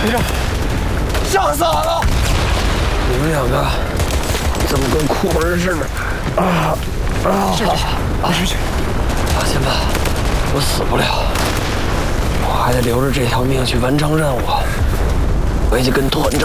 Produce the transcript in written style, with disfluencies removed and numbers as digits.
队长，吓死俺了！ 你们两个怎么跟哭儿似的？ 没事， 放心吧，我死不了，我还得留着这条命去完成任务，回去跟团长